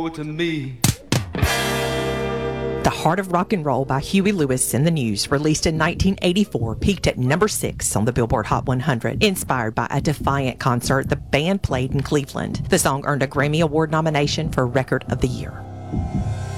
owe it to me. The Heart of Rock and Roll by Huey Lewis and the News, released in 1984, peaked at number 6 on the Billboard Hot 100, inspired by a Defiant concert the band played in Cleveland. The song earned a Grammy Award nomination for Record of the Year.